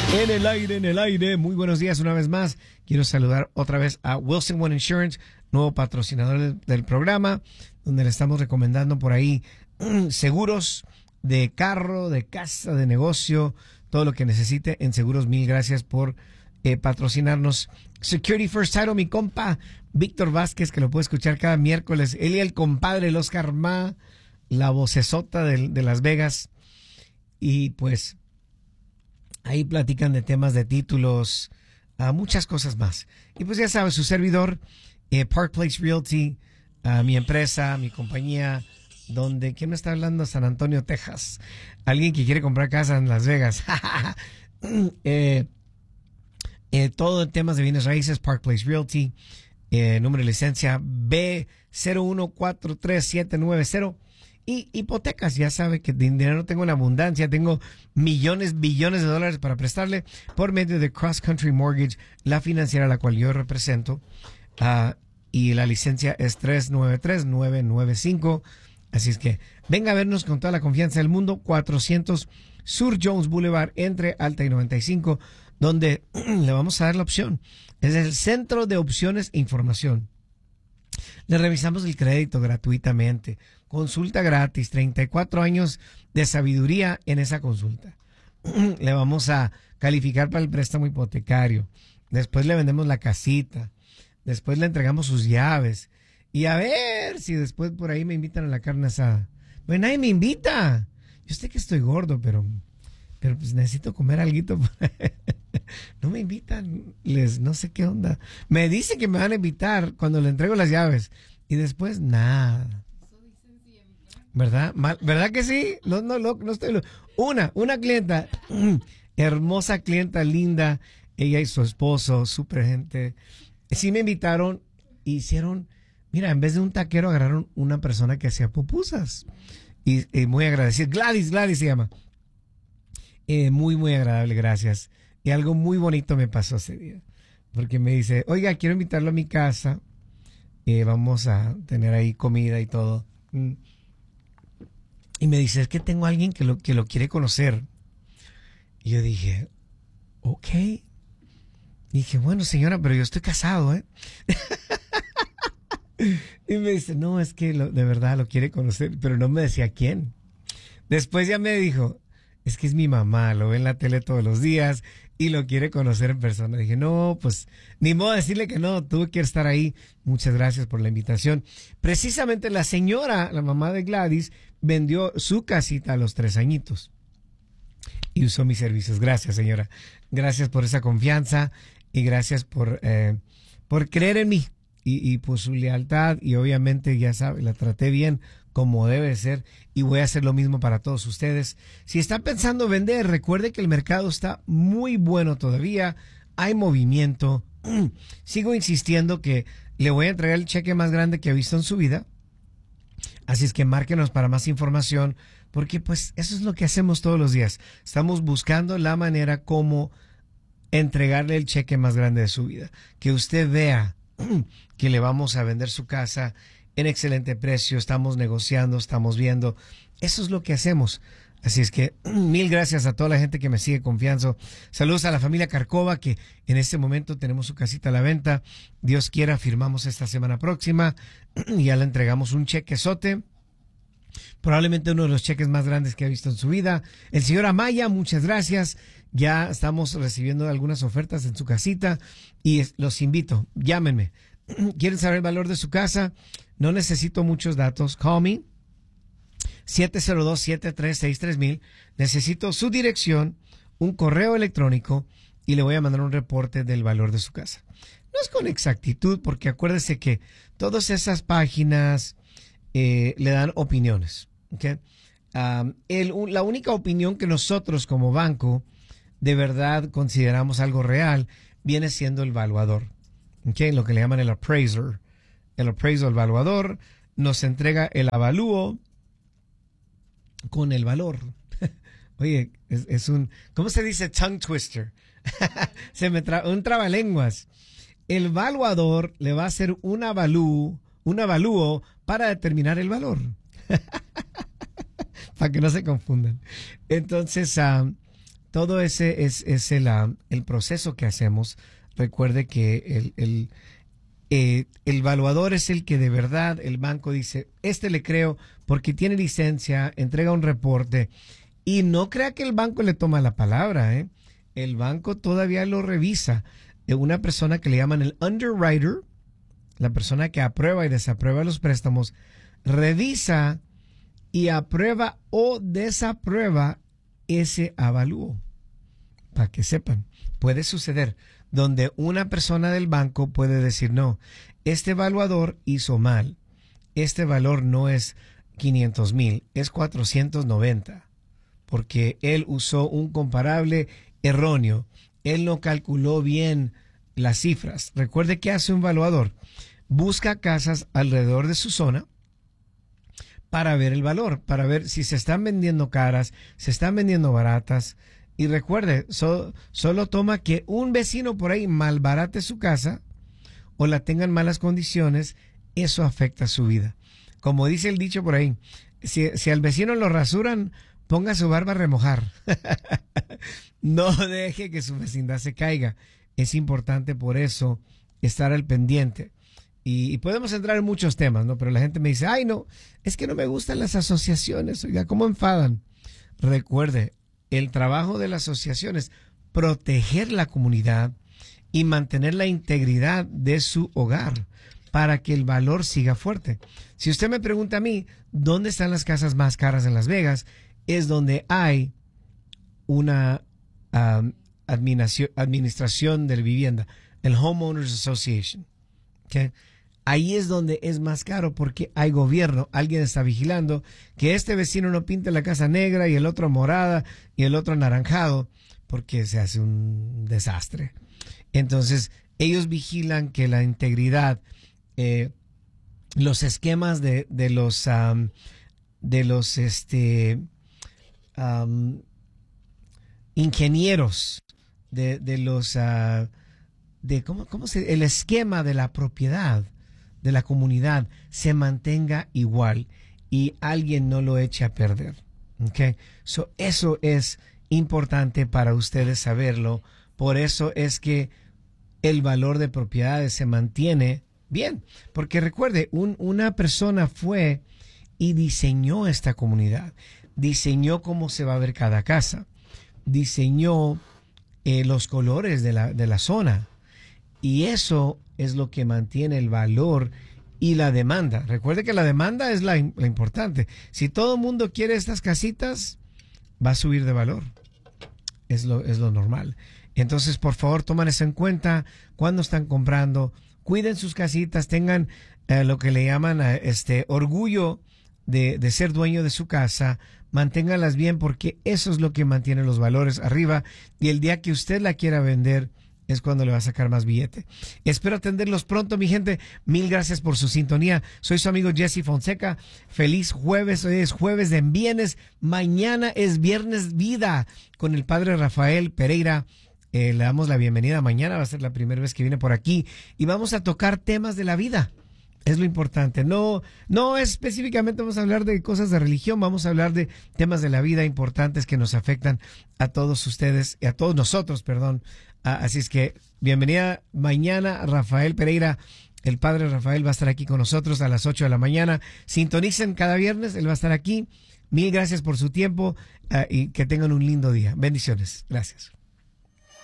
En el aire, muy buenos días una vez más. Quiero saludar otra vez a Wilson One Insurance, nuevo patrocinador del programa, donde le estamos recomendando por ahí seguros de carro, de casa, de negocio, todo lo que necesite en seguros. Mil gracias por patrocinarnos. Security First Title, mi compa Víctor Vázquez, que lo puede escuchar cada miércoles. Él y el compadre, el Oscar Ma, la vocesota de Las Vegas. Y pues ahí platican de temas de títulos, muchas cosas más. Y pues ya sabes, su servidor, Park Place Realty, mi empresa, mi compañía, donde, ¿quién me está hablando? San Antonio, Texas. Alguien que quiere comprar casa en Las Vegas. Todo en temas de bienes raíces, Park Place Realty, número de licencia B01434790. Y hipotecas, ya sabe que de dinero tengo en abundancia, tengo millones, billones de dólares para prestarle por medio de Cross Country Mortgage, la financiera a la cual yo represento, y la licencia es 393995. Así es que venga a vernos con toda la confianza del mundo, 400 Sur Jones Boulevard, entre Alta y 95, donde le vamos a dar la opción. Es el Centro de Opciones e Información. Le revisamos el crédito gratuitamente. Consulta gratis, 34 años de sabiduría en esa consulta. Le vamos a calificar para el préstamo hipotecario. Después le vendemos la casita. Después le entregamos sus llaves. Y a ver si después por ahí me invitan a la carne asada. Pues nadie me invita. Yo sé que estoy gordo, pero pues necesito comer alguito. No me invitan, no sé qué onda. Me dicen que me van a invitar cuando le entrego las llaves y después nada. ¿Verdad? ¿Verdad que sí? No estoy. Una clienta, hermosa clienta, linda, ella y su esposo, súper gente. Sí me invitaron, hicieron, mira, en vez de un taquero agarraron una persona que hacía pupusas. Y muy agradecida. Gladys se llama. Muy, muy agradable, gracias. Y algo muy bonito me pasó ese día. Porque me dice, oiga, quiero invitarlo a mi casa. Vamos a tener ahí comida y todo. Y me dice, es que tengo a alguien que lo quiere conocer. Y yo dije, ok. Y dije, bueno, señora, pero yo estoy casado, ¿eh? Y me dice, no, es que de verdad lo quiere conocer. Pero no me decía quién. Después ya me dijo, es que es mi mamá, lo ve en la tele todos los días y lo quiere conocer en persona. Dije, no, pues ni modo de decirle que no, tuve que estar ahí. Muchas gracias por la invitación. Precisamente la señora, la mamá de Gladys, vendió su casita a los 3 añitos y usó mis servicios. Gracias, señora. Gracias por esa confianza y gracias por creer en mí y por su lealtad. Y obviamente, ya sabe, la traté bien, como debe ser, y voy a hacer lo mismo para todos ustedes. Si está pensando vender, recuerde que el mercado está muy bueno todavía, hay movimiento. Sigo insistiendo que le voy a entregar el cheque más grande que ha visto en su vida, así es que márquenos para más información, porque pues eso es lo que hacemos todos los días. Estamos buscando la manera como entregarle el cheque más grande de su vida, que usted vea que le vamos a vender su casa en excelente precio, estamos negociando, estamos viendo. Eso es lo que hacemos. Así es que mil gracias a toda la gente que me sigue confiando. Saludos a la familia Carcova, que en este momento tenemos su casita a la venta. Dios quiera, firmamos esta semana próxima y ya le entregamos un chequezote. Probablemente uno de los cheques más grandes que ha visto en su vida. El señor Amaya, muchas gracias. Ya estamos recibiendo algunas ofertas en su casita y los invito, llámenme. ¿Quieren saber el valor de su casa? No necesito muchos datos. Call me. 702-736-3000. Necesito su dirección, un correo electrónico y le voy a mandar un reporte del valor de su casa. No es con exactitud, porque acuérdese que todas esas páginas le dan opiniones. ¿Okay? La única opinión que nosotros como banco de verdad consideramos algo real viene siendo el valuador. ¿Okay? Lo que le llaman el appraiser. El appraiser, el valuador, nos entrega el avalúo con el valor. Oye, es un, ¿cómo se dice? Tongue twister. Un trabalenguas. El valuador le va a hacer un avalúo para determinar el valor. Para que no se confundan. Entonces, todo ese es el proceso que hacemos. Recuerde que el evaluador es el que de verdad el banco dice, le creo porque tiene licencia, entrega un reporte. Y no crea que el banco le toma la palabra, ¿eh? El banco todavía lo revisa. Una persona que le llaman el underwriter, la persona que aprueba y desaprueba los préstamos, revisa y aprueba o desaprueba ese avalúo. Para que sepan, puede suceder donde una persona del banco puede decir, no, este evaluador hizo mal, este valor no es 500,000, es 490, porque él usó un comparable erróneo, él no calculó bien las cifras. Recuerde que hace un evaluador, busca casas alrededor de su zona para ver el valor, para ver si se están vendiendo caras, se están vendiendo baratas. Y recuerde, solo toma que un vecino por ahí malbarate su casa o la tenga en malas condiciones, eso afecta su vida. Como dice el dicho por ahí, si al vecino lo rasuran, ponga su barba a remojar. No deje que su vecindad se caiga. Es importante por eso estar al pendiente. Y podemos entrar en muchos temas, ¿no? Pero la gente me dice, ay, no, es que no me gustan las asociaciones. Oiga, ¿cómo enfadan? Recuerde, el trabajo de la asociación es proteger la comunidad y mantener la integridad de su hogar para que el valor siga fuerte. Si usted me pregunta a mí, ¿dónde están las casas más caras en Las Vegas? Es donde hay una administración de la vivienda, el Homeowners Association. ¿Okay? Ahí es donde es más caro porque hay gobierno, alguien está vigilando que este vecino no pinte la casa negra y el otro morada y el otro anaranjado porque se hace un desastre. Entonces, ellos vigilan que la integridad, los esquemas de los ingenieros, el esquema de la propiedad de la comunidad se mantenga igual y alguien no lo eche a perder. ¿Okay? Eso es importante para ustedes saberlo. Por eso es que el valor de propiedades se mantiene bien. Porque recuerde, una persona fue y diseñó esta comunidad. Diseñó cómo se va a ver cada casa. Diseñó los colores de la zona. Y eso es lo que mantiene el valor y la demanda. Recuerde que la demanda es la importante. Si todo el mundo quiere estas casitas, va a subir de valor. Es lo normal. Entonces, por favor, tomen eso en cuenta cuando están comprando. Cuiden sus casitas, tengan lo que le llaman orgullo de ser dueño de su casa. Manténganlas bien porque eso es lo que mantiene los valores arriba. Y el día que usted la quiera vender, es cuando le va a sacar más billete. Espero atenderlos pronto, mi gente. Mil gracias por su sintonía. Soy su amigo Jesse Fonseca. Feliz jueves. Hoy es jueves de Envienes. Mañana es viernes vida con el padre Rafael Pereira. Le damos la bienvenida. Mañana va a ser la primera vez que viene por aquí. Y vamos a tocar temas de la vida. Es lo importante. No específicamente vamos a hablar de cosas de religión. Vamos a hablar de temas de la vida importantes que nos afectan a todos ustedes y a todos nosotros, perdón. Así es que bienvenida mañana, Rafael Pereira. El padre Rafael va a estar aquí con nosotros a las 8 de la mañana. Sintonicen cada viernes, él va a estar aquí. Mil gracias por su tiempo y que tengan un lindo día. Bendiciones. Gracias.